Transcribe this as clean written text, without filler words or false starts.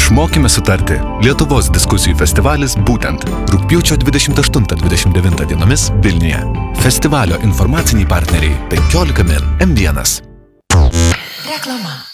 Išmokime sutarti. Lietuvos diskusijų festivalis būtent rugpjūčio 28-29 dienomis Vilniuje. Festivalio informaciniai partneriai 15 min M1. Reklama.